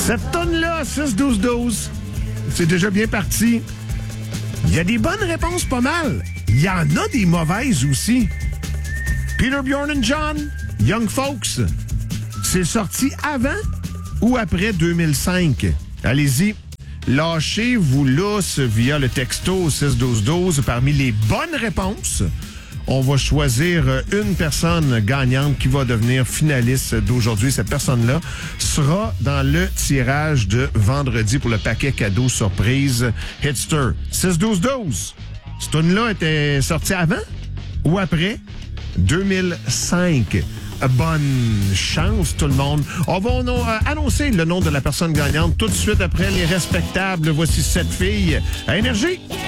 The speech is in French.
Cette tonne-là, 6-12-12, c'est déjà bien parti. Il y a des bonnes réponses pas mal. Il y en a des mauvaises aussi. Peter, Bjorn and John, Young Folks, c'est sorti avant ou après 2005? Allez-y, lâchez-vous lousse via le texto 6-12-12 parmi les bonnes réponses. On va choisir une personne gagnante qui va devenir finaliste d'aujourd'hui. Cette personne-là sera dans le tirage de vendredi pour le paquet cadeau surprise Hitster. 6-12-12. Cette tune-là était sortie avant ou après 2005? Bonne chance, tout le monde. On va annoncer le nom de la personne gagnante tout de suite après les respectables. Voici cette fille à Énergie.